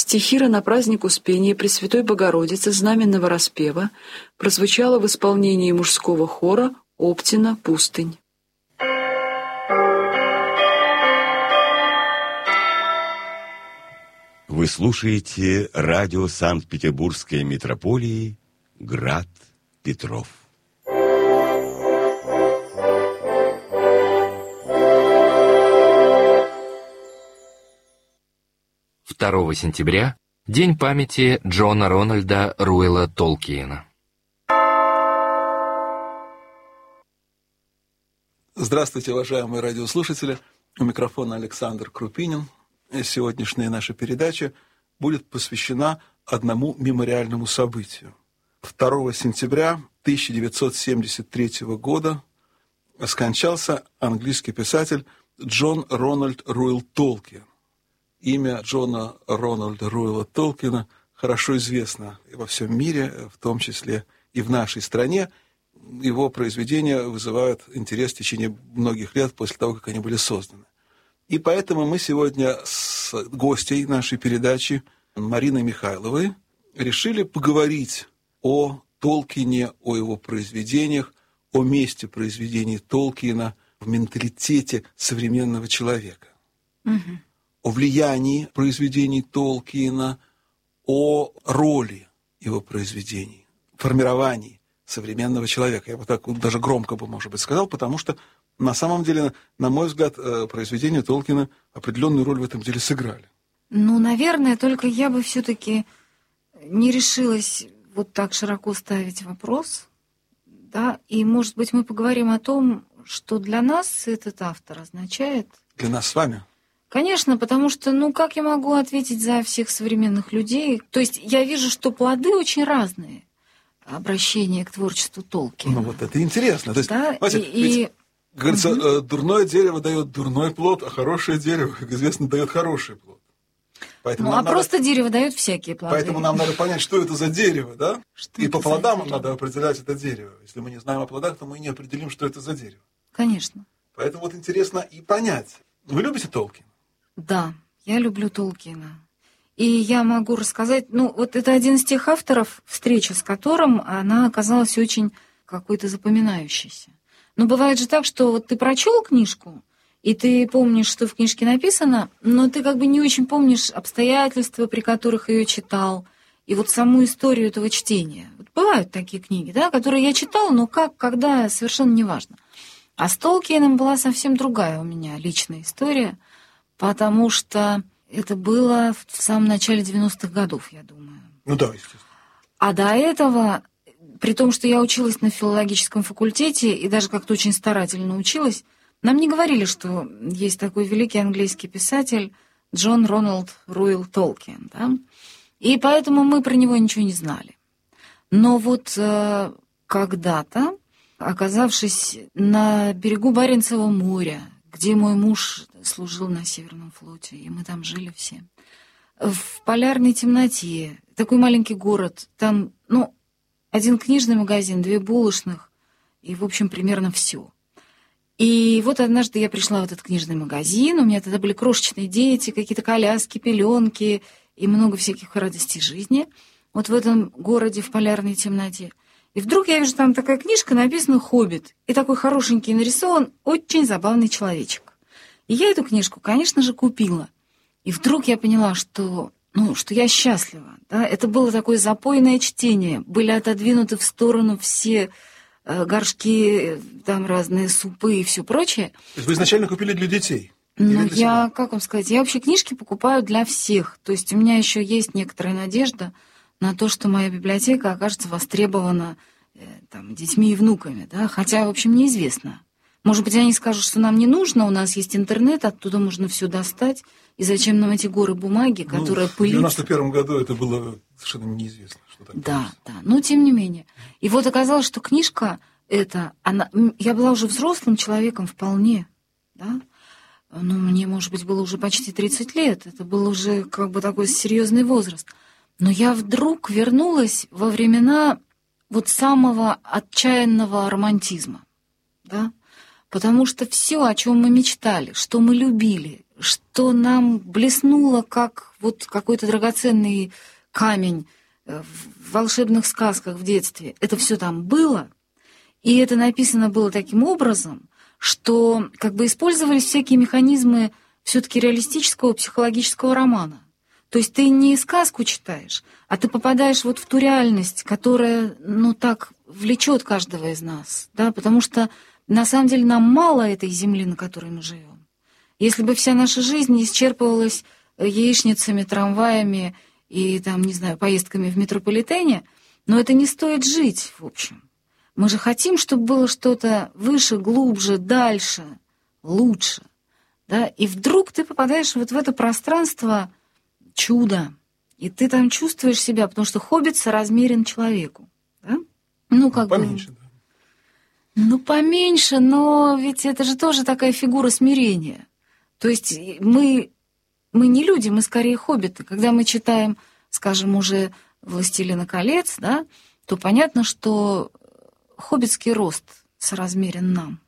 Стихира на праздник Успения Пресвятой Богородицы знаменного распева прозвучала в исполнении мужского хора Оптина «Пустынь». Вы слушаете радио Санкт-Петербургской митрополии «Град Петров». «2 сентября – День памяти Джона Рональда Руэлла Толкиена». Здравствуйте, уважаемые радиослушатели. У микрофона Александр Крупинин. Сегодняшняя наша передача будет посвящена одному мемориальному событию. 2 сентября 1973 года скончался английский писатель Джон Рональд Руэлл Толкиен. Имя Джона Рональда Руэлла Толкиена хорошо известно во всем мире, в том числе и в нашей стране. Его произведения вызывают интерес в течение многих лет после того, как они были созданы. И поэтому мы сегодня с гостьей нашей передачи Мариной Михайловой решили поговорить о Толкиене, о его произведениях, о месте произведений Толкиена в менталитете современного человека. Угу. О влиянии произведений Толкиена, о роли его произведений, формировании современного человека. Я бы так даже громко бы, может быть, сказал, потому что на самом деле, на мой взгляд, произведения Толкиена определенную роль в этом деле сыграли. Ну, наверное, только я бы все-таки не решилась вот так широко ставить вопрос, да, и, может быть, мы поговорим о том, что для нас этот автор означает. Для нас с вами? Конечно, потому что, как я могу ответить за всех современных людей? То есть я вижу, что плоды очень разные, обращение к творчеству Толкиена. Ну, вот это интересно. То есть, да, ведь, говорится, дурное дерево дает дурной плод, а хорошее дерево, как известно, дает хороший плод. Поэтому просто дерево дает всякие плоды. Поэтому нам надо понять, что это за дерево, да? Что и по плодам надо определять это дерево. Если мы не знаем о плодах, то мы не определим, что это за дерево. Конечно. Поэтому вот интересно и понять. Вы любите Толкиена? Да, я люблю Толкиена. И я могу рассказать, вот это один из тех авторов, встреча с которым она оказалась очень какой-то запоминающейся. Но бывает же так, что вот ты прочел книжку, и ты помнишь, что в книжке написано, но ты как бы не очень помнишь обстоятельства, при которых ее читал, и вот саму историю этого чтения. Вот бывают такие книги, да, которые я читала, но как, когда, совершенно неважно. А с Толкиеном была совсем другая у меня личная история, потому что это было в самом начале 90-х годов, я думаю. Ну да, естественно. А до этого, при том, что я училась на филологическом факультете и даже как-то очень старательно училась, нам не говорили, что есть такой великий английский писатель Джон Рональд Руэлл Толкиен, да? И поэтому мы про него ничего не знали. Но вот когда-то, оказавшись на берегу Баренцева моря, где мой муж служил на Северном флоте, и мы там жили все, в полярной темноте, такой маленький город, там, один книжный магазин, 2 булочных, и, в общем, примерно все. И вот однажды я пришла в этот книжный магазин, у меня тогда были крошечные дети, какие-то коляски, пеленки и много всяких радостей жизни, вот в этом городе в полярной темноте. И вдруг я вижу, там такая книжка, написана «Хоббит», и такой хорошенький нарисован очень забавный человечек. И я эту книжку, конечно же, купила. И вдруг я поняла, что я счастлива. Да? Это было такое запойное чтение. Были отодвинуты в сторону все горшки, там разные супы и все прочее. То есть вы изначально купили для детей? Я вообще книжки покупаю для всех. То есть у меня еще есть некоторая надежда на то, что моя библиотека окажется востребована детьми и внуками. Да? Хотя, в общем, неизвестно. Может быть, они скажут, что нам не нужно, у нас есть интернет, оттуда можно все достать. И зачем нам эти горы бумаги, которые пылятся? В 91 году это было совершенно неизвестно. Что такое. Да, но тем не менее. И вот оказалось, что книжка эта, я была уже взрослым человеком вполне, да? Мне, может быть, было уже почти 30 лет, это был уже как бы такой серьезный возраст. Но я вдруг вернулась во времена вот самого отчаянного романтизма, да? Потому что все, о чем мы мечтали, что мы любили, что нам блеснуло, как вот какой-то драгоценный камень в волшебных сказках в детстве. Это все там было, и это написано было таким образом, что как бы использовались всякие механизмы все-таки реалистического психологического романа. То есть ты не сказку читаешь, а ты попадаешь вот в ту реальность, которая, ну, так влечет каждого из нас, да, потому что на самом деле нам мало этой земли, на которой мы живем. Если бы вся наша жизнь исчерпывалась яичницами, трамваями и, там, не знаю, поездками в метрополитене, но это не стоит жить, в общем. Мы же хотим, чтобы было что-то выше, глубже, дальше, лучше, да, и вдруг ты попадаешь вот в это пространство чуда, и ты там чувствуешь себя, потому что хоббит соразмерен человеку, да? Ну, как поменьше, бы... да. Ну, поменьше, но ведь это же тоже такая фигура смирения. То есть мы не люди, мы скорее хоббиты. Когда мы читаем, скажем, уже «Властелина колец», да, то понятно, что хоббитский рост соразмерен нам.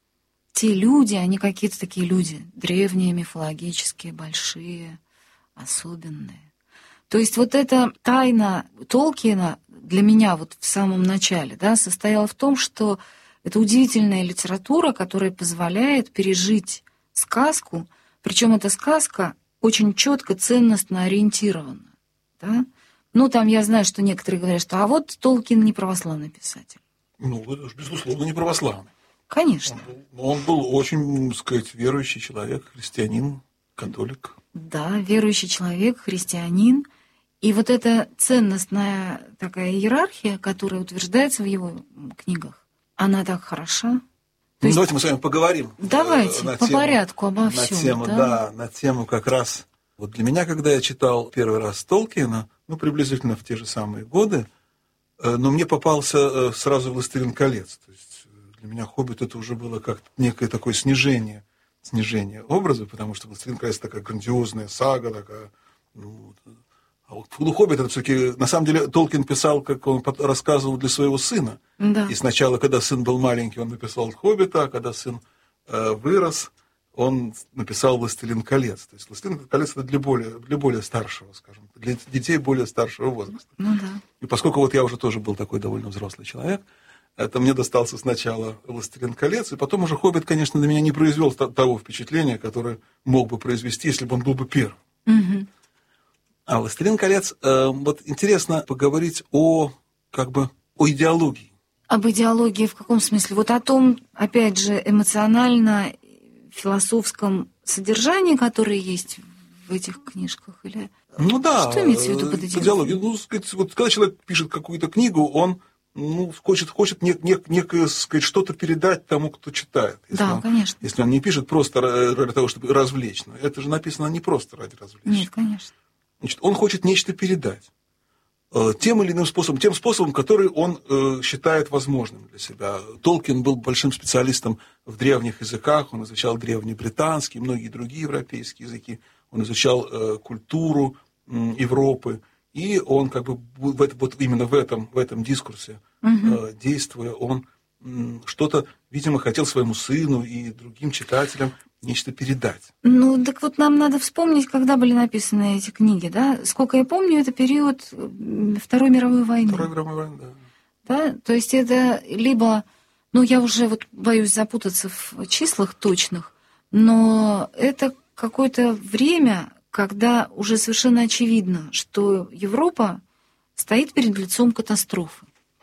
Те люди, они какие-то такие люди, древние, мифологические, большие, особенные. То есть вот эта тайна Толкиена для меня вот в самом начале, да, состояла в том, что это удивительная литература, которая позволяет пережить сказку, причем эта сказка очень четко, ценностно ориентирована. Да? Ну, там я знаю, что некоторые говорят, что а вот Толкин не православный писатель. Ну, это же, безусловно, не православный. Конечно. Он был очень, так сказать, верующий человек, христианин, католик. Да, верующий человек, христианин. И вот эта ценностная такая иерархия, которая утверждается в его книгах, она так хороша. Ну, давайте мы с вами поговорим. Давайте, по порядку обо всем. На тему, да, на тему как раз. Вот для меня, когда я читал первый раз Толкиена, ну, приблизительно в те же самые годы, но мне попался сразу «Властелин колец». То есть для меня «Хоббит» это уже было как некое такое снижение образа, потому что «Властелин колец» такая грандиозная сага, такая, ну, а вот «Хоббит» это все-таки, на самом деле, Толкин писал, как он рассказывал для своего сына. Да. И сначала, когда сын был маленький, он написал «Хоббита», а когда сын вырос, он написал «Властелин колец». То есть «Властелин колец» это для более старшего, скажем, для детей более старшего возраста. Ну да. И поскольку вот я уже тоже был такой довольно взрослый человек, это мне достался сначала «Властелин колец», и потом уже «Хоббит», конечно, на меня не произвел того впечатления, которое мог бы произвести, если бы он был бы первым. Угу. А «Властелин колец», вот интересно поговорить о идеологии. Об идеологии в каком смысле? Вот о том, опять же, эмоционально-философском содержании, которое есть в этих книжках? Или... Ну да. Что имеется в виду под идеологией? Ну, сказать, вот, когда человек пишет какую-то книгу, он хочет некое, сказать, что-то передать тому, кто читает. Да, конечно. Если он не пишет просто ради того, чтобы развлечь. Но это же написано не просто ради развлечь. Нет, конечно. Значит, он хочет нечто передать. Тем или иным способом, тем способом, который он считает возможным для себя. Толкин был большим специалистом в древних языках, он изучал древнебританский, многие другие европейские языки, он изучал культуру Европы, и он именно в этом дискурсе, действуя, он что-то, видимо, хотел своему сыну и другим читателям нечто передать. Ну, так вот нам надо вспомнить, когда были написаны эти книги, да? Сколько я помню, это период Второй мировой войны. Второй мировой войны, да. Да? То есть это либо, ну, я уже вот боюсь запутаться в числах точных, но это какое-то время, когда уже совершенно очевидно, что Европа стоит перед лицом катастрофы.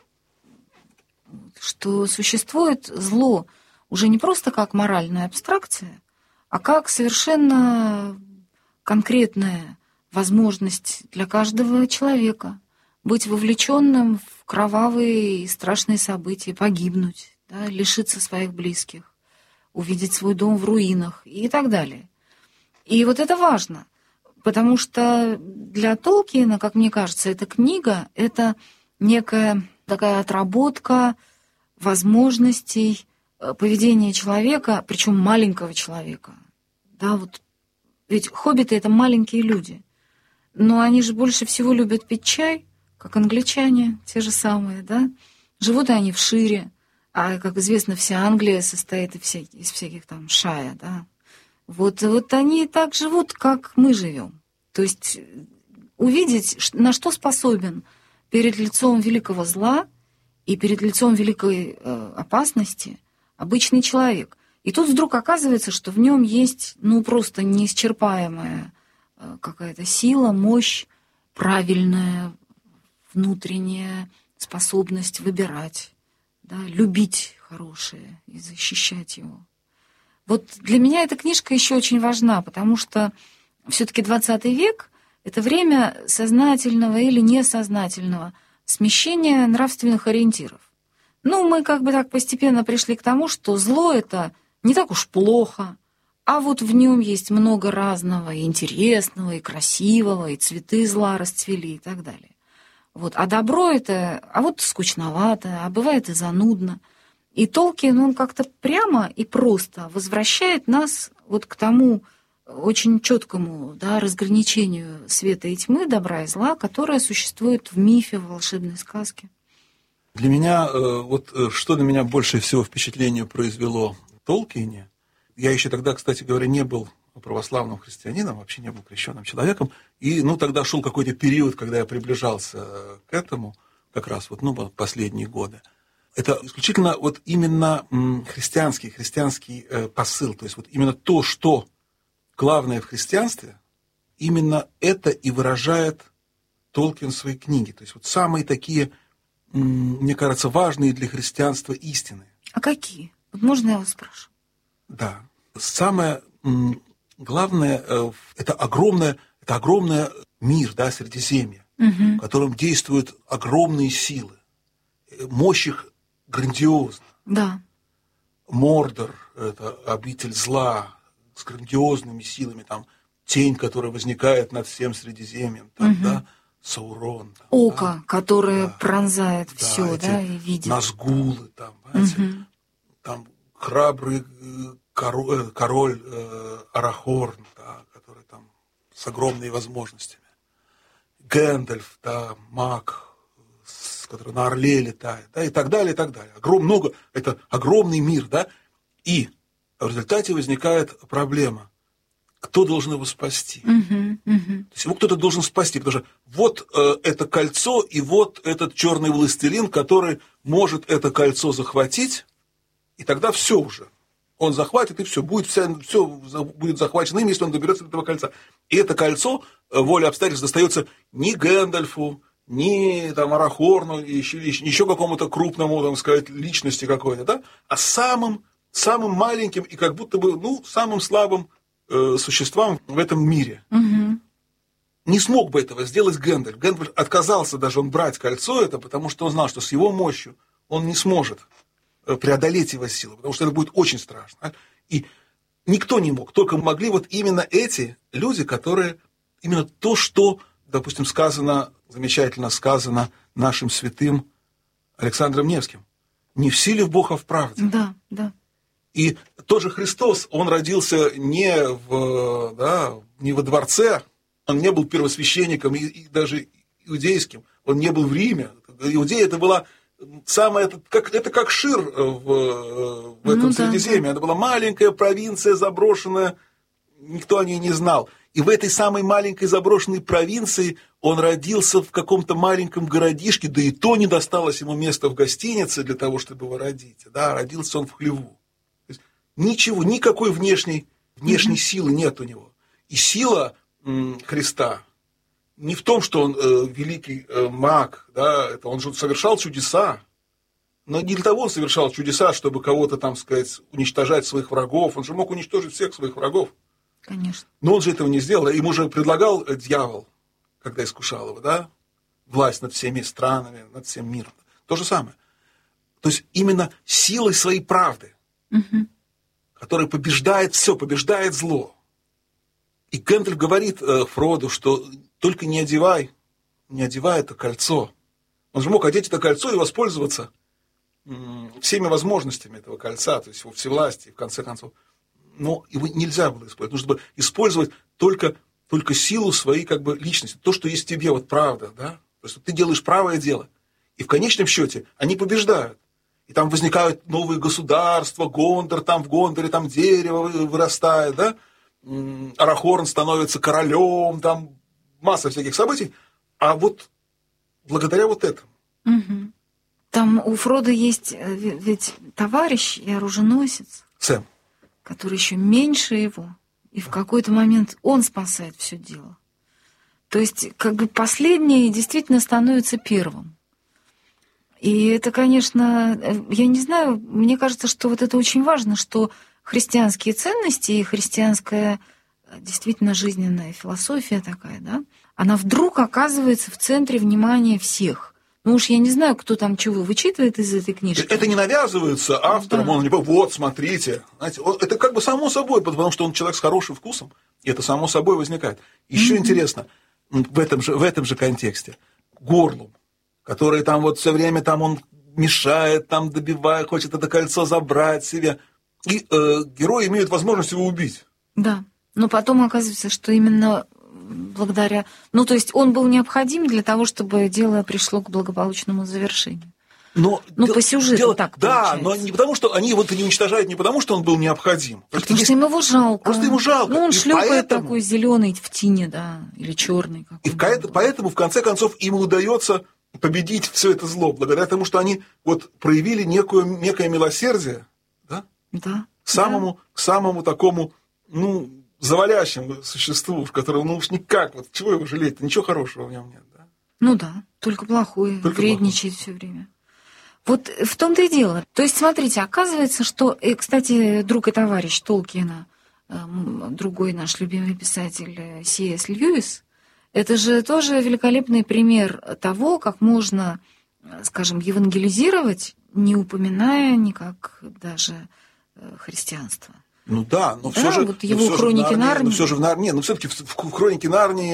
Что существует зло уже не просто как моральная абстракция, а как совершенно конкретная возможность для каждого человека быть вовлеченным в кровавые и страшные события, погибнуть, да, лишиться своих близких, увидеть свой дом в руинах и так далее. И вот это важно, потому что для Толкиена, как мне кажется, эта книга — это некая такая отработка возможностей поведения человека, причем маленького человека. Да, вот. Ведь хоббиты — это маленькие люди. Но они же больше всего любят пить чай, как англичане, те же самые, да. Живут они в шире, а, как известно, вся Англия состоит из всяких там шая, да, Вот они так живут, как мы живем. То есть увидеть, на что способен перед лицом великого зла и перед лицом великой опасности обычный человек. И тут вдруг оказывается, что в нем есть, просто неисчерпаемая какая-то сила, мощь, правильная внутренняя способность выбирать, да, любить хорошее и защищать его. Вот для меня эта книжка еще очень важна, потому что все-таки 20 век — это время сознательного или несознательного смещения нравственных ориентиров. Мы так постепенно пришли к тому, что зло — это не так уж плохо, а вот в нем есть много разного, и интересного, и красивого, и цветы зла расцвели и так далее. А добро — это, скучновато, а бывает и занудно. И Толкин, он как-то прямо и просто возвращает нас к тому очень четкому, разграничению света и тьмы, добра и зла, которое существует в мифе, в волшебной сказке. Для меня, что на меня больше всего впечатление произвело в Толкине, я еще тогда, кстати говоря, не был православным христианином, вообще не был крещенным человеком, и тогда шел какой-то период, когда я приближался к этому, как раз последние годы. Это исключительно именно христианский посыл, то есть именно то, что главное в христианстве, именно это и выражает Толкин в своей книге. То есть самые такие, мне кажется, важные для христианства истины. А какие? Можно я вас спрошу? Да. Самое главное, это огромное мир, Средиземье, в котором действуют огромные силы. Мощь их грандиозна. Да. Мордор – это обитель зла с грандиозными силами, там тень, которая возникает над всем Средиземьем, там, Саурон. Там, око, которое пронзает все, и видит. Назгулы, там, понимаете, там храбрый король Арахорн, который там с огромными возможностями. Гэндальф, маг, который на орле летает, и так далее, и так далее. Это огромный мир, и в результате возникает проблема. Кто должен его спасти? То есть его кто-то должен спасти, потому что это кольцо, и этот черный властелин, который может это кольцо захватить, и тогда все уже. Он захватит, и все будет захвачено им, если он доберется до этого кольца. И это кольцо, воля обстоятельств, достается не Гэндальфу, не Арахорну, еще какому-то крупному, личности какой-то, а самым маленьким и как будто бы, самым слабым существам в этом мире. Не смог бы этого сделать Гэндальф. Гэндальф отказался даже брать кольцо это, потому что он знал, что с его мощью он не сможет преодолеть его силу, потому что это будет очень страшно. И никто не мог, только могли именно эти люди, которые именно то, что, допустим, замечательно сказано нашим святым Александром Невским. Не в силе Бог, а в правде. Да. И тот же Христос, он родился не во дворце, он не был первосвященником и даже иудейским, он не был в Риме. Иудея это была это как Шир в этом Средиземье. Это была маленькая провинция заброшенная, никто о ней не знал. И в этой самой маленькой заброшенной провинции он родился в каком-то маленьком городишке, да и то не досталось ему места в гостинице для того, чтобы его родить. Родился он в хлеву. То есть ничего, никакой внешней силы нет у него. И сила Христа не в том, что он великий маг, это он же совершал чудеса, но не для того он совершал чудеса, чтобы кого-то уничтожать своих врагов. Он же мог уничтожить всех своих врагов. Конечно. Но он же этого не сделал. Ему же предлагал дьявол, когда искушал его, власть над всеми странами, над всем миром. То же самое. То есть именно силой своей правды, которая побеждает все, побеждает зло. И Гэндальф говорит Фроду, что только не одевай это кольцо. Он же мог одеть это кольцо и воспользоваться всеми возможностями этого кольца, то есть его всевластие, в конце концов. Но его нельзя было использовать. Нужно было использовать только силу своей личности. То, что есть в тебе, правда. То есть ты делаешь правое дело. И в конечном счете они побеждают. И там возникают новые государства, Гондор, в Гондоре дерево вырастает, Арахорн становится королем, там масса всяких событий, а вот благодаря вот этому. Угу. Там у Фродо есть ведь товарищ и оруженосец, Сэм, который еще меньше его, и в какой-то момент он спасает все дело. То есть, как бы последний действительно становится первым. И это, конечно, я не знаю, мне кажется, что вот это очень важно, что христианские ценности и христианская действительно жизненная философия такая, да, она вдруг оказывается в центре внимания всех. Ну уж я не знаю, кто там чего вычитывает из этой книжки. это не навязывается автором, он не говорит, вот, смотрите. Знаете, это как бы само собой, потому что он человек с хорошим вкусом, и это само собой возникает. Еще интересно, в этом же контексте, Горлум, который там вот все время там он мешает, там добивает, хочет это кольцо забрать себе, и герои имеют возможность его убить. Да, но потом оказывается, что именно благодаря... Ну, то есть он был необходим для того, чтобы дело пришло к благополучному завершению. Но по сюжету так да, получается. но не потому, что они его не уничтожают, не потому, что он был необходим. Потому что им его жалко. Просто ему жалко. Ну, он И шлепает поэтому... такой зеленый в тине, да, или черный. И поэтому, в конце концов, им удается победить все это зло, благодаря тому, что они вот проявили некое милосердие, да? Да. К самому такому, ну, завалящему существу, в котором, ну уж никак, вот чего его жалеть, ничего хорошего в нем нет, да? Ну да, только плохое, вредничает все время. Вот в том-то и дело. То есть, смотрите, оказывается, что, кстати, друг и товарищ Толкиена, другой наш любимый писатель С.С. Льюис, это же тоже великолепный пример того, как можно, скажем, евангелизировать, не упоминая никак даже христианство. Ну да, но да, все же... Вот его «Хроники Нарнии». Но все же в Нарнии... Но все-таки в «Хронике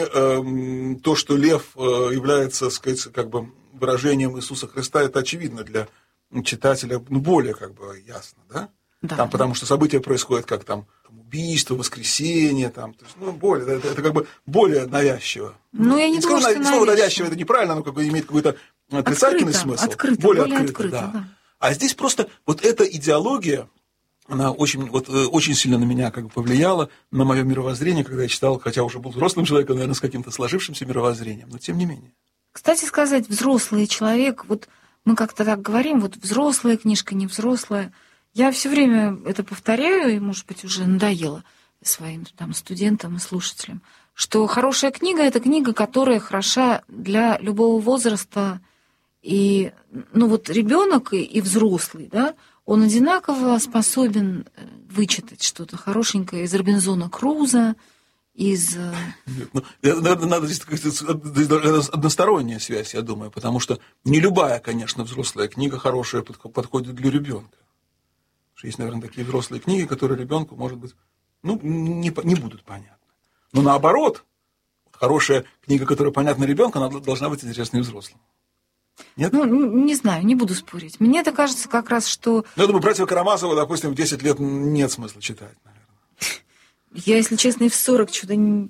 Нарнии» то, что лев является, так сказать, как бы выражением Иисуса Христа, это очевидно для читателя, ну, более как бы ясно, да? Да. Там, потому что события происходят как там убийство, воскресение, там, то есть, ну, более, это как бы более навязчиво. Ну, я не думаю, что слово навязчиво это неправильно, оно как бы имеет какой-то отрицательный смысл. Более открыто, да. А здесь просто вот эта идеология, она очень сильно на меня как бы повлияла, на мое мировоззрение, когда я читал, хотя уже был взрослым человеком, наверное, с каким-то сложившимся мировоззрением, но тем не менее. Кстати сказать, взрослый человек, вот мы как-то так говорим, вот взрослая книжка, не взрослая. Я все время это повторяю, и, может быть, уже надоело своим там студентам и слушателям, что хорошая книга — это книга, которая хороша для любого возраста. И, ну вот ребенок и взрослый, да, он одинаково способен вычитать что-то хорошенькое из Робинзона Круза, из... Надо здесь односторонняя связь, я думаю, потому что не любая, конечно, взрослая книга хорошая подходит для ребенка. Есть, наверное, такие взрослые книги, которые ребенку, может быть, ну, не будут понятны. Но наоборот, хорошая книга, которая понятна ребенку, она должна быть интересна и взрослым. Нет? Ну, не знаю, не буду спорить. Мне это кажется как раз, что... Я думаю, братьев Карамазова, допустим, в 10 лет нет смысла читать, наверное. Я, если честно, и в 40 что-то не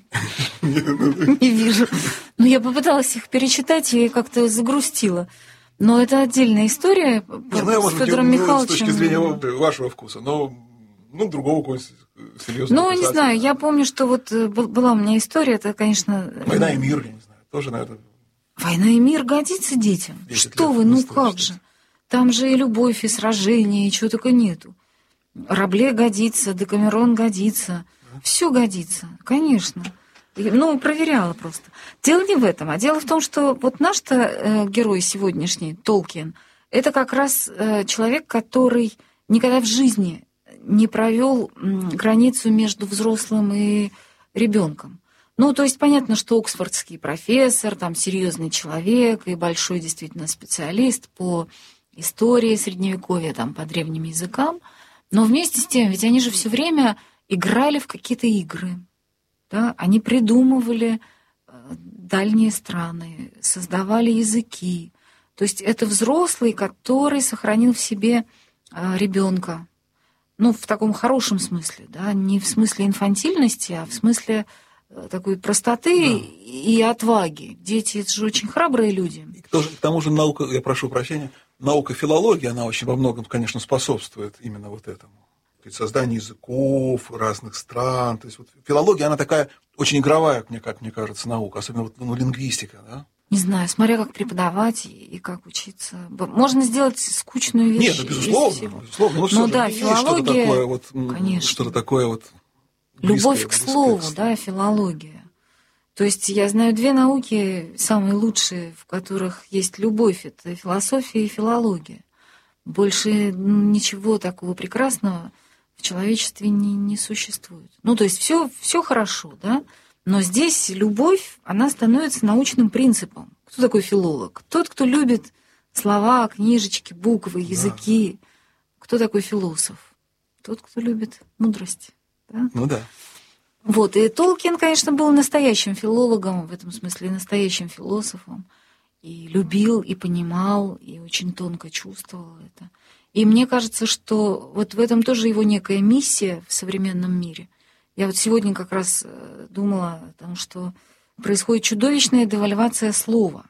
вижу. Но я попыталась их перечитать и как-то загрустила. Но это отдельная история с Федором Михайловичем. С точки зрения вашего вкуса, но другого какого-нибудь серьезного. Ну, не знаю, я помню, что вот была у меня история, это, конечно... «Война и мир», я не знаю, тоже, наверное... «Война и мир» годится детям. Что вы, ну как же? Там же и любовь, и сражение, и чего только нету. Рабле годится, Декамерон годится. Все годится, конечно. Ну, проверяла просто. Дело не в этом, а дело в том, что вот наш-то герой сегодняшний, Толкиен, это как раз человек, который никогда в жизни не провел границу между взрослым и ребенком. Ну, то есть понятно, что оксфордский профессор, там серьезный человек и большой действительно специалист по истории Средневековья, там, по древним языкам, но вместе с тем, ведь они же все время играли в какие-то игры. Да? Они придумывали дальние страны, создавали языки. То есть это взрослый, который сохранил в себе ребенка. Ну, в таком хорошем смысле, да? Не в смысле инфантильности, а в смысле такой простоты и отваги. Дети — это же очень храбрые люди. И к тому же наука, я прошу прощения, наука филология, она очень во многом, конечно, способствует именно вот этому. создание языков разных стран. То есть вот филология, она такая очень игровая, как мне кажется, наука, особенно вот, лингвистика, да? Не знаю, смотря как преподавать и как учиться. Можно сделать скучную вещь. Нет, безусловно. Но да, филология, что-то такое вот любовь к слову, да, филология. То есть я знаю две науки, самые лучшие, в которых есть любовь, это философия и филология. Больше ничего такого прекрасного в человечестве не существует. Ну, то есть все хорошо, да, но здесь любовь, она становится научным принципом. Кто такой филолог? Тот, кто любит слова, книжечки, буквы, языки. Да. Кто такой философ? Тот, кто любит мудрость. Да? Ну да. Вот, и Толкин, конечно, был настоящим филологом, в этом смысле настоящим философом. И любил, и понимал, и очень тонко чувствовал это. И мне кажется, что вот в этом тоже его некая миссия в современном мире. Я вот сегодня как раз думала о том, что происходит чудовищная девальвация слова.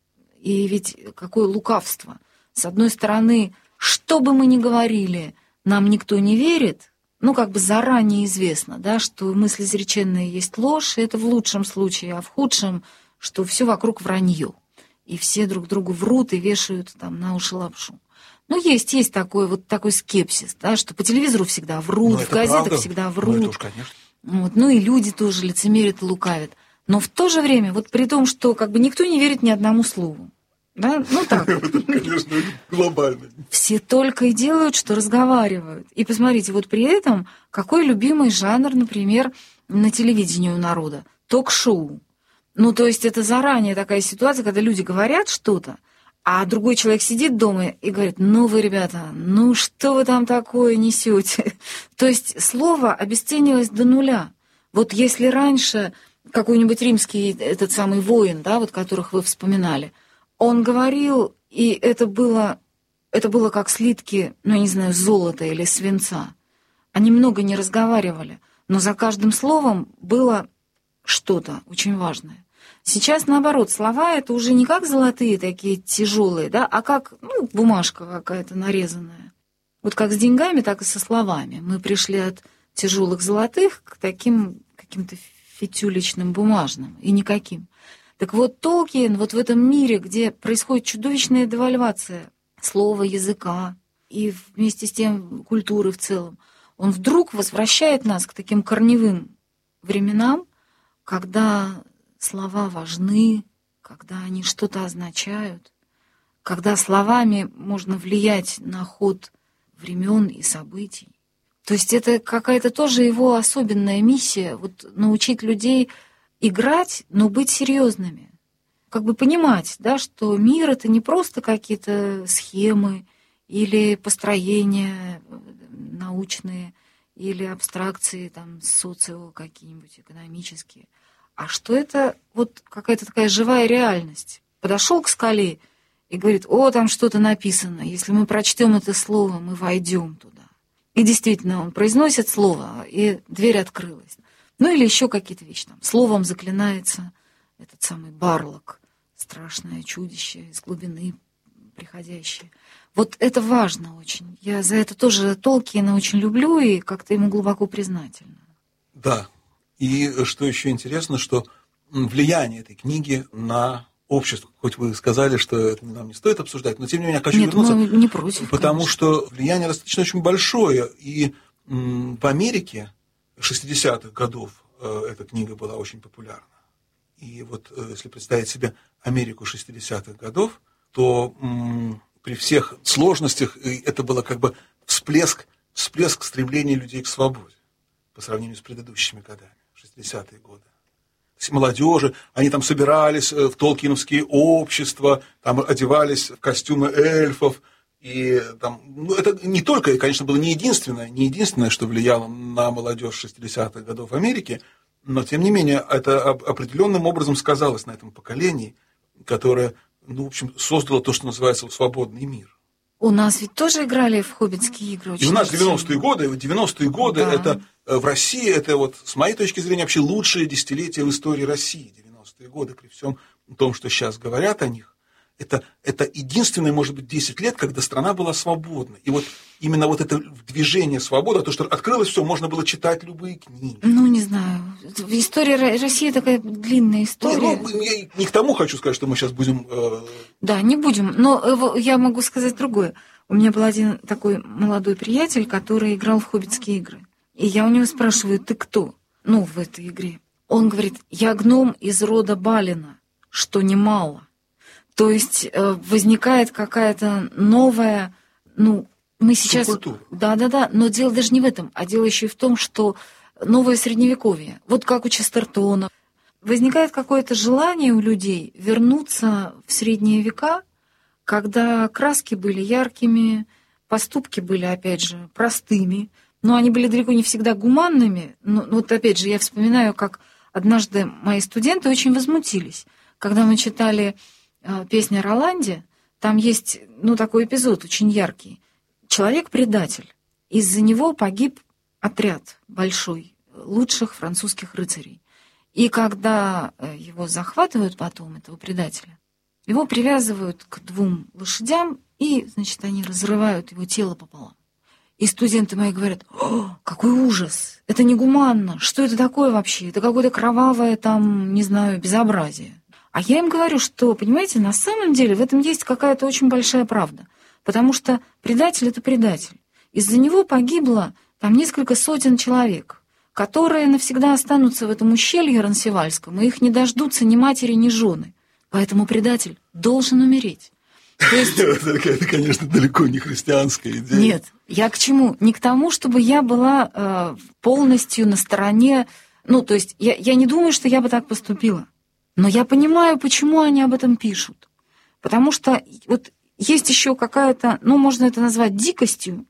И ведь какое лукавство. С одной стороны, что бы мы ни говорили, нам никто не верит. Ну, как бы заранее известно, да, что мысль изреченная есть ложь, и это в лучшем случае, а в худшем, что все вокруг вранье. И все друг другу врут и вешают там на уши лапшу. Ну, есть такой скепсис, да, что по телевизору всегда врут, в газетах правда. Всегда врут. Ну, это уж, конечно. Вот, ну, и люди тоже лицемерят и лукавят. Но в то же время, вот при том, что как бы никто не верит ни одному слову. Да? Ну, так. Это, конечно, глобально. Все только и делают, что разговаривают. И посмотрите, вот при этом какой любимый жанр, например, на телевидении у народа? Ток-шоу. Ну, то есть это заранее такая ситуация, когда люди говорят что-то, а другой человек сидит дома и говорит: ну вы, ребята, ну что вы там такое несете? То есть слово обесценилось до нуля. Вот если раньше какой-нибудь римский этот самый воин, да, вот которых вы вспоминали, он говорил, и это было как слитки, ну, я не знаю, золота или свинца. Они много не разговаривали, но за каждым словом было что-то очень важное. Сейчас, наоборот, слова — это уже не как золотые такие тяжелые, да, а как, ну, бумажка какая-то нарезанная. Вот как с деньгами, так и со словами. Мы пришли от тяжелых золотых к таким каким-то фитюлечным бумажным и никаким. Так вот, Толкин вот в этом мире, где происходит чудовищная девальвация слова, языка и вместе с тем культуры в целом, он вдруг возвращает нас к таким корневым временам, когда слова важны, когда они что-то означают, когда словами можно влиять на ход времен и событий. То есть это какая-то тоже его особенная миссия, вот научить людей играть, но быть серьезными. Как бы понимать, да, что мир — это не просто какие-то схемы или построения научные, или абстракции там социо какие-нибудь экономические, а что это вот какая-то такая живая реальность. Подошел к скале и говорит: о, там что-то написано, если мы прочтем это слово, мы войдем туда. И действительно, он произносит слово, и дверь открылась. Ну или еще какие-то вещи. Там словом заклинается этот самый Барлок, страшное чудище из глубины приходящее. Вот это важно очень. Я за это тоже Толкина очень люблю и как-то ему глубоко признательна. Да. И что еще интересно, что влияние этой книги на общество, хоть вы сказали, что это нам не стоит обсуждать, но тем не менее я хочу вернуться. Нет, мы не против. Потому что влияние достаточно очень большое. И в Америке 60-х годов эта книга была очень популярна. И вот если представить себе Америку 60-х годов, то при всех сложностях это было как бы всплеск стремления людей к свободе по сравнению с предыдущими годами, 60-е годы. То есть молодежи, они там собирались в толкиновские общества, там одевались в костюмы эльфов. И там, ну, это не только, конечно, было не единственное, что влияло на молодежь 60-х годов в Америке, но, тем не менее, это определенным образом сказалось на этом поколении, которое, ну, в общем, создало то, что называется свободный мир. У нас ведь тоже играли в хоббитские игры. И у нас 90-е годы, да. Это в России, это вот, с моей точки зрения, вообще лучшее десятилетие в истории России, 90-е годы, при всем том, что сейчас говорят о них. это единственное, может быть, 10 лет, когда страна была свободна. И вот именно вот это движение свободы, то, что открылось все, можно было читать любые книги. Ну, не знаю. История России такая длинная история. Я не к тому хочу сказать, что мы сейчас будем... Да, не будем. Но я могу сказать другое. У меня был один такой молодой приятель, который играл в «Хоббитские игры». И я у него спрашиваю: ты кто? Ну, в этой игре. Он говорит: я гном из рода Балина, что немало. То есть возникает какая-то новая, мы сейчас... Культура. Да, но дело даже не в этом, а дело еще и в том, что новое средневековье, вот как у Честертона, возникает какое-то желание у людей вернуться в средние века, когда краски были яркими, поступки были, опять же, простыми, но они были далеко не всегда гуманными. Но вот опять же, я вспоминаю, как однажды мои студенты очень возмутились, когда мы читали «Песнь о Роланде». Там есть, такой эпизод очень яркий. Человек-предатель. Из-за него погиб отряд большой лучших французских рыцарей. И когда его захватывают потом, этого предателя, его привязывают к 2 лошадям, и, значит, они разрывают его тело пополам. И студенты мои говорят: «О, какой ужас! Это негуманно! Что это такое вообще? Это какое-то кровавое там, не знаю, безобразие». А я им говорю, что, понимаете, на самом деле в этом есть какая-то очень большая правда. Потому что предатель — это предатель. Из-за него погибло там несколько сотен человек, которые навсегда останутся в этом ущелье Ронсевальском, и их не дождутся ни матери, ни жены. Поэтому предатель должен умереть. То есть... Это, конечно, далеко не христианская идея. Нет, я к чему? Не к тому, чтобы я была полностью на стороне... то есть я не думаю, что я бы так поступила. Но я понимаю, почему они об этом пишут. Потому что вот есть еще какая-то, можно это назвать дикостью,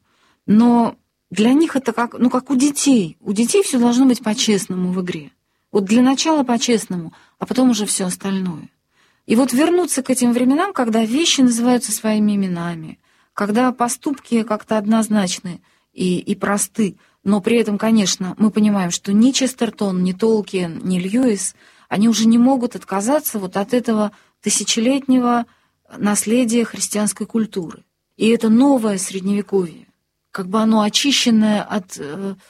но для них это как у детей. У детей все должно быть по-честному в игре. Вот для начала по-честному, а потом уже все остальное. И вот вернуться к этим временам, когда вещи называются своими именами, когда поступки как-то однозначны и просты, но при этом, конечно, мы понимаем, что ни Честертон, ни Толкиен, ни Льюис, они уже не могут отказаться вот от этого тысячелетнего наследия христианской культуры. И это новое Средневековье, как бы оно очищенное от,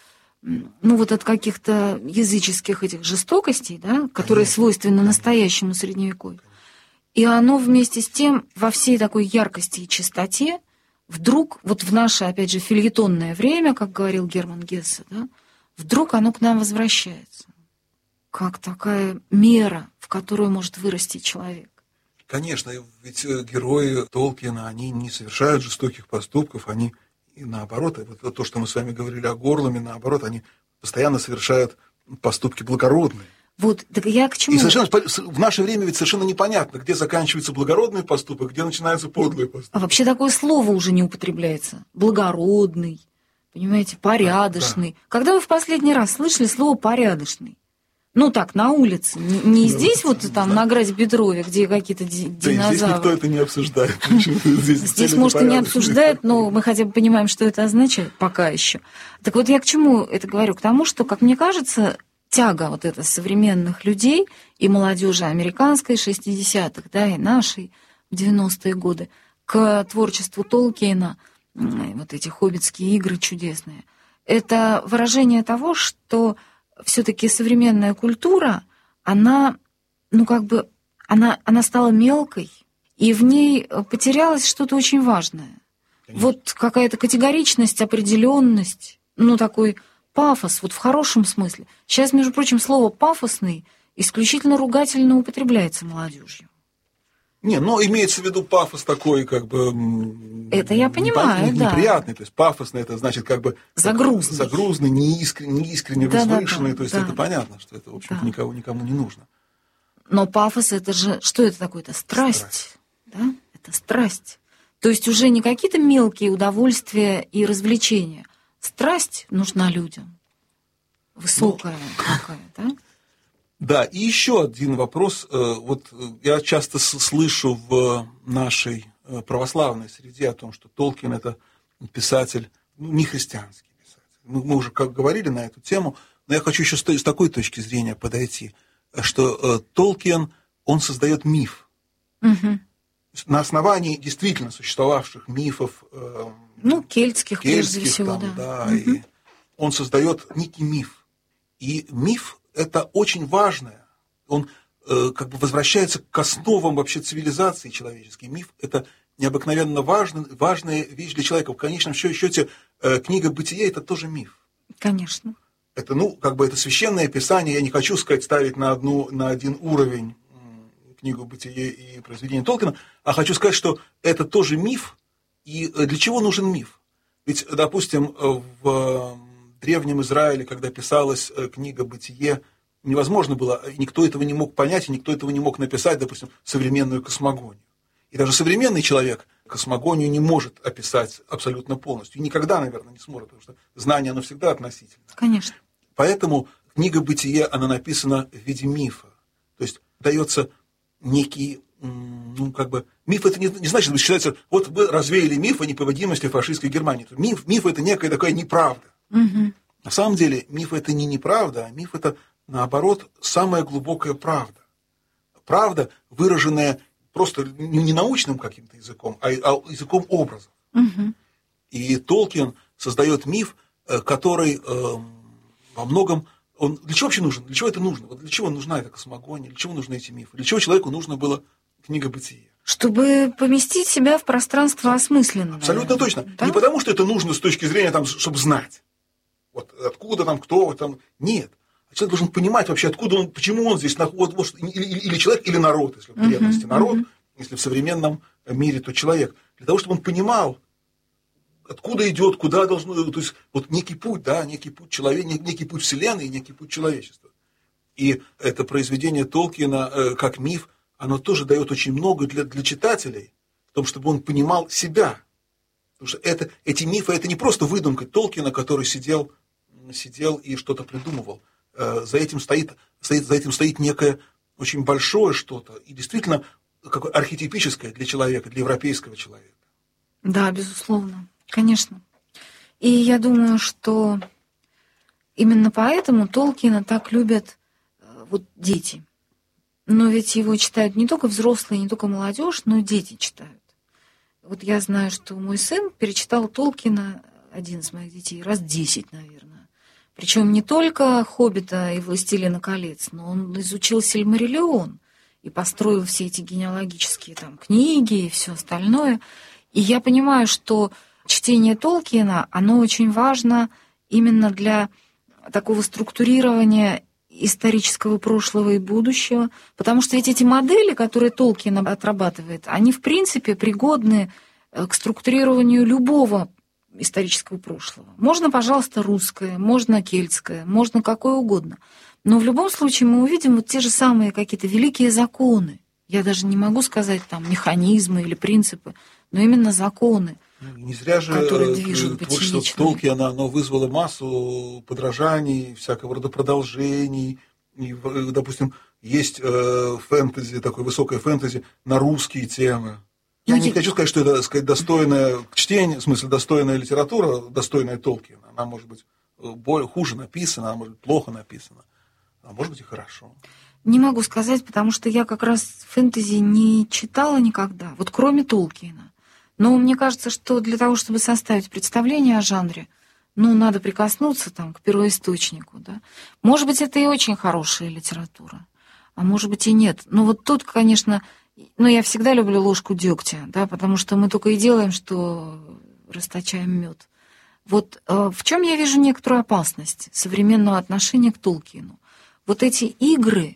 от каких-то языческих этих жестокостей, да, которые свойственны настоящему Средневековью. И оно вместе с тем во всей такой яркости и чистоте вдруг, вот в наше, опять же, фельетонное время, как говорил Герман Гессе, да, вдруг оно к нам возвращается. Как такая мера, в которую может вырасти человек. Конечно, ведь герои Толкиена, они не совершают жестоких поступков, они и наоборот, вот то, что мы с вами говорили о Горлуме, наоборот, они постоянно совершают поступки благородные. Вот, так я к чему? И совершенно в наше время ведь совершенно непонятно, где заканчивается благородный поступок, где начинается подлый поступок. А вообще такое слово уже не употребляется. Благородный, понимаете, порядочный. Да. Когда вы в последний раз слышали слово «порядочный»? Так, на улице. Не здесь вот там на Граде Петрове, где какие-то динозавры. Здесь никто это не обсуждает. Здесь, может, и не обсуждают, но мы хотя бы понимаем, что это означает пока еще. Так вот я к чему это говорю? К тому, что, как мне кажется, тяга вот эта современных людей и молодежи американской 60-х, да, и нашей в 90-е годы, к творчеству Толкиена, вот эти хоббитские игры чудесные, это выражение того, что все-таки современная культура, она, она стала мелкой, и в ней потерялось что-то очень важное. Конечно. Вот какая-то категоричность, определенность, такой пафос, вот в хорошем смысле. Сейчас, между прочим, слово «пафосный» исключительно ругательно употребляется молодежью. Имеется в виду пафос такой, как бы... Это я понимаю, да. Неприятный, то есть пафосный, это значит как бы... Загрузный. Неискренне возвышенный, то есть это понятно, что это, в общем-то, никому не нужно. Но пафос, это же... Что это такое? Это страсть. Да? Это страсть. То есть уже не какие-то мелкие удовольствия и развлечения. Страсть нужна людям. Высокая такая, да? Да, и еще один вопрос. Вот я часто слышу в нашей православной среде о том, что Толкиен – это писатель, не христианский писатель. Мы уже говорили на эту тему, но я хочу еще с такой точки зрения подойти, что Толкиен, он создает миф. Угу. на основании действительно существовавших мифов, кельтских прежде всего, там, да. И он создает некий миф. И миф – это очень важное. Он как бы возвращается к основам вообще цивилизации человеческой. Миф – это необыкновенно важная вещь для человека. В конечном счете книга «Бытие» – это тоже миф. Конечно. Это, это священное писание. Я не хочу сказать, ставить на один уровень книгу «Бытие» и произведение Толкина, а хочу сказать, что это тоже миф. И для чего нужен миф? Ведь, допустим, в Древнем Израиле, когда писалась книга «Бытие», невозможно было, никто этого не мог понять, и никто этого не мог написать, допустим, современную космогонию. И даже современный человек космогонию не может описать абсолютно полностью. И никогда, наверное, не сможет, потому что знание, оно всегда относительно. Конечно. Поэтому книга «Бытие», она написана в виде мифа. То есть дается некий, миф это не значит, что считается, вот вы развеяли миф о неповодимости фашистской Германии. Миф это некая такая неправда. Угу. На самом деле миф это не неправда, а миф это, наоборот, самая глубокая правда. Правда, выраженная просто не научным каким-то языком, а языком образов. Угу. И Толкин создает миф, который во многом... Для чего вообще нужен? Для чего это нужно? Вот для чего нужна эта космогония? Для чего нужны эти мифы? Для чего человеку нужно было книга «Бытие»? Чтобы поместить себя в пространство осмысленное. Абсолютно точно. Да? Не потому, что это нужно с точки зрения, чтобы знать. Вот откуда там, кто там. Нет. Человек должен понимать вообще, откуда он, почему он здесь находится. Или человек, или народ, если в древности народ, если в современном мире, то человек. Для того, чтобы он понимал, откуда идет, куда должно, то есть вот некий путь, да, некий путь человека, некий путь Вселенной и некий путь человечества. И это произведение Толкина как миф, оно тоже дает очень много для читателей, в том, чтобы он понимал себя. Потому что эти мифы, это не просто выдумка Толкина, который сидел и что-то придумывал. За этим стоит некое очень большое что-то, и действительно какое архетипическое для человека, для европейского человека. Да, безусловно. Конечно. И я думаю, что именно поэтому Толкина так любят дети. Но ведь его читают не только взрослые, не только молодежь, но и дети читают. Вот я знаю, что мой сын перечитал Толкина, один из моих детей, раз 10, наверное. Причем не только «Хоббита» и «Властелина колец», но он изучил «Сильмариллион» и построил все эти генеалогические книги и все остальное. И я понимаю, что чтение Толкина, оно очень важно именно для такого структурирования исторического прошлого и будущего, потому что ведь эти модели, которые Толкин отрабатывает, они, в принципе, пригодны к структурированию любого исторического прошлого. Можно, пожалуйста, русское, можно кельтское, можно какое угодно. Но в любом случае мы увидим те же самые какие-то великие законы. Я даже не могу сказать механизмы или принципы, но именно законы, не зря же творчество Толкина, оно вызвало массу подражаний, всякого рода продолжений. И, допустим, есть фэнтези, такое высокое фэнтези на русские темы. Я не хочу сказать, что это, достойное чтение, в смысле, достойная литература, достойная Толкина. Она может быть хуже написана, она может быть плохо написана, а может быть и хорошо. Не могу сказать, потому что я как раз фэнтези не читала никогда, кроме Толкина. Но мне кажется, что для того, чтобы составить представление о жанре, надо прикоснуться к первоисточнику. Да? Может быть, это и очень хорошая литература, а может быть и нет. Но тут, конечно, я всегда люблю ложку дегтя, да, потому что мы только и делаем, что расточаем мед. В чем я вижу некоторую опасность современного отношения к Толкину? Эти игры,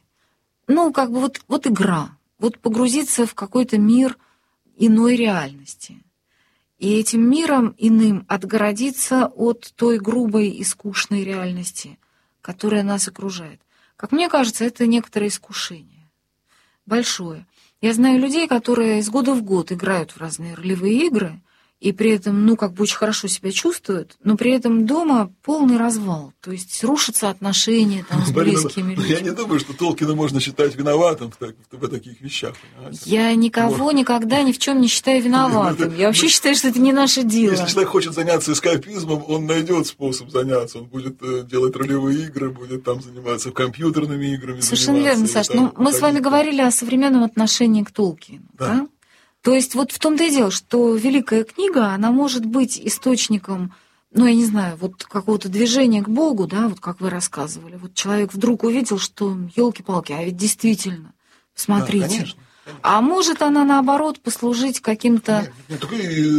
игра, погрузиться в какой-то мир иной реальности. И этим миром иным отгородиться от той грубой и скучной реальности, которая нас окружает. Как мне кажется, это некоторое искушение. Большое. Я знаю людей, которые из года в год играют в разные ролевые игры, и при этом, очень хорошо себя чувствуют, но при этом дома полный развал. То есть рушатся отношения с близкими людьми. Я не думаю, что Толкина можно считать виноватым в таких вещах. Понимаете? Я никого никогда ни в чем не считаю виноватым. Я вообще считаю, что это не наше дело. Если человек хочет заняться эскапизмом, он найдет способ заняться. Он будет делать ролевые игры, будет заниматься компьютерными играми. Совершенно верно, Саш. Мы с вами говорили о современном отношении к Толкину. Да? То есть вот в том-то и дело, что великая книга, она может быть источником, ну, я не знаю, вот какого-то движения к Богу, да, вот как вы рассказывали. Вот человек вдруг увидел, что, елки-палки, а ведь действительно, посмотрите. Да, конечно. А может она, наоборот, послужить каким-то... Нет, только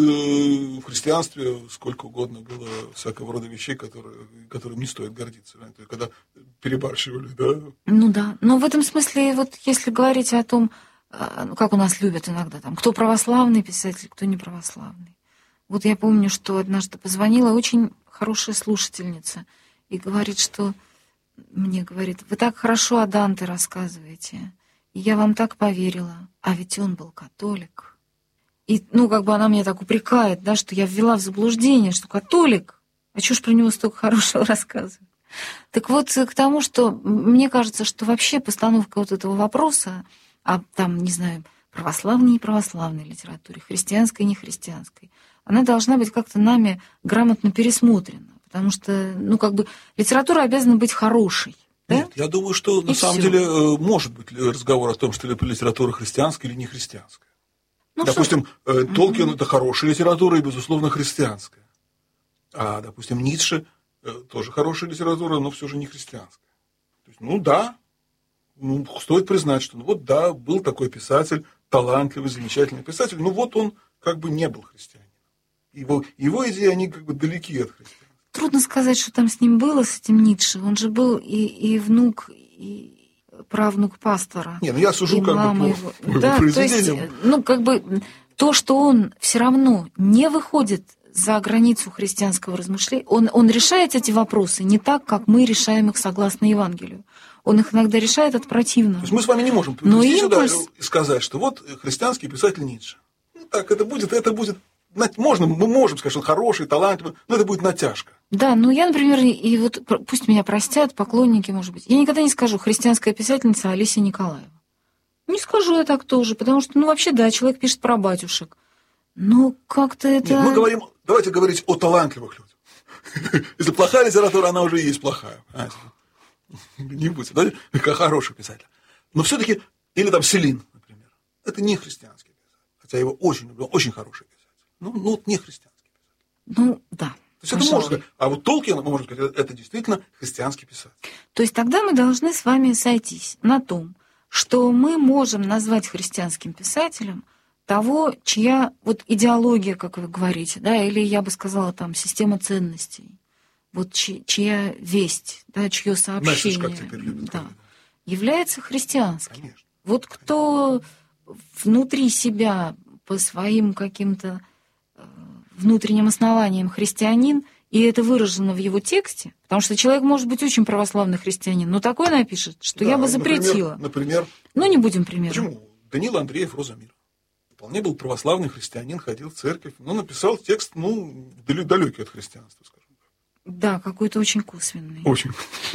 и в христианстве сколько угодно было всякого рода вещей, которым не стоит гордиться. Да? Когда перебарщивали, да? Ну да, но в этом смысле, вот если говорить о том, как у нас любят иногда, там, кто православный писатель, кто не православный. Вот я помню, что однажды позвонила очень хорошая слушательница и говорит, что... Мне говорит, вы так хорошо о Данте рассказываете, и я вам так поверила, а ведь он был католик. И, ну, как бы она меня так упрекает, да, что я ввела в заблуждение, что католик, а чё ж про него столько хорошего рассказывать? Так вот, к тому, что мне кажется, что вообще постановка вот этого вопроса, а там, не знаю, православной и неправославной литературе, христианской и нехристианской, она должна быть как-то нами грамотно пересмотрена, потому что, ну, как бы литература обязана быть хорошей. Да? Нет, я думаю, что на самом деле может быть разговор о том, что литература христианская или не христианская. Ну, допустим, Толкин – это хорошая литература и, безусловно, христианская. А, допустим, Ницше тоже хорошая литература, но все же не христианская. То есть, ну да, ну, стоит признать, что ну, вот да, был такой писатель, талантливый, замечательный писатель, но вот он как бы не был христианином. Его идеи, они как бы далеки от христианства. Трудно сказать, что там с ним было, с этим Ницше. Он же был и внук, и правнук пастора. Не, ну я сужу как бы по да, произведениям. То есть, ну, как бы то, что он все равно не выходит за границу христианского размышления, он решает эти вопросы не так, как мы решаем их согласно Евангелию. Он их иногда решает от противного. То есть мы с вами не можем прийти сюда и сказать, что вот христианский писатель Ницше. Ну так, это будет. Мы можем сказать, что он хороший, талантливый, но это будет натяжка. Да, ну я, например, и вот пусть меня простят поклонники, может быть, я никогда не скажу христианская писательница Алисия Николаева. Не скажу я так тоже, потому что, ну вообще, да, человек пишет про батюшек. Но как-то это... Нет, давайте говорить о талантливых людях. Если плохая литература, она уже и есть плохая. Не будет, да? Как хороший писатель. Но все-таки, или там Селин, например, это не христианский писатель. Хотя я его очень люблю, очень хороший писатель. Ну, вот не христианский писатель. Ну, да. То есть это можно, а вот Толкин, мы можем сказать, это действительно христианский писатель. То есть тогда мы должны с вами сойтись на том, что мы можем назвать христианским писателем того, чья вот идеология, как вы говорите, да, или я бы сказала там система ценностей, вот чья весть, да, чье сообщение, да, является христианским. Конечно. Вот кто внутри себя по своим каким-то внутренним основаниям христианин, и это выражено в его тексте, потому что человек может быть очень православный христианин, но такое напишет, что я бы запретила. Например, ну, не будем примером. Почему? Даниил Андреев, «Роза мира». Вполне был православный христианин, ходил в церковь, но написал текст, ну, далекий от христианства, скажем так. Да, какой-то очень косвенный. Очень.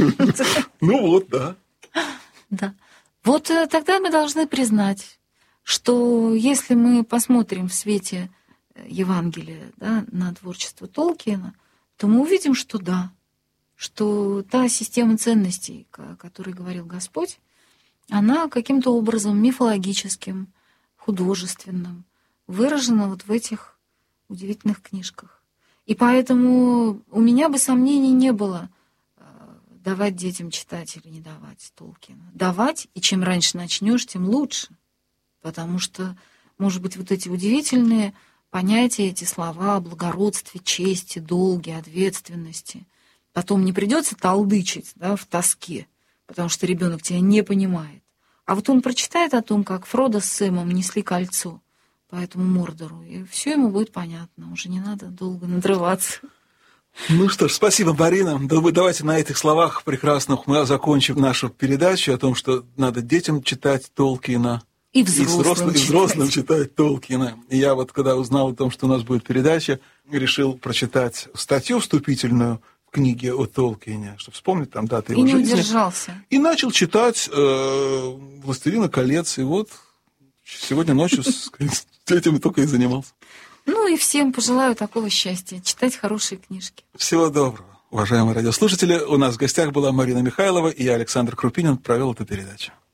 Ну вот, да. Да. Вот тогда мы должны признать, что если мы посмотрим в свете Евангелия, да, на творчество Толкиена, то мы увидим, что да, что та система ценностей, о которой говорил Господь, она каким-то образом мифологическим, художественным выражена вот в этих удивительных книжках. И поэтому у меня бы сомнений не было, давать детям читать или не давать Толкиена. Давать, и чем раньше начнешь, тем лучше. Потому что, может быть, вот эти удивительные понятия, эти слова о благородстве, чести, долге, ответственности потом не придется толдычить, да, в тоске, потому что ребенок тебя не понимает. А вот он прочитает о том, как Фродо с Сэмом несли кольцо по этому Мордору, и все ему будет понятно. Уже не надо долго надрываться. Ну что ж, спасибо, Марина. Давайте на этих словах прекрасных мы закончим нашу передачу о том, что надо детям читать Толкиена. И взрослым читать Толкиена. И я вот, когда узнал о том, что у нас будет передача, решил прочитать статью вступительную в книге о Толкиене, чтобы вспомнить там даты его жизни. И не удержался. И начал читать «Властелина колец». И вот сегодня ночью с этим только и занимался. Ну и всем пожелаю такого счастья, читать хорошие книжки. Всего доброго. Уважаемые радиослушатели, у нас в гостях была Марина Михайлова, и я, Александр Крупинин, провел эту передачу.